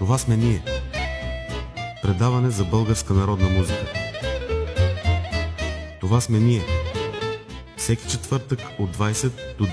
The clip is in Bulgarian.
Това сме ние. Предаване за българска народна музика. Това сме ние. Всеки четвъртък от 20 до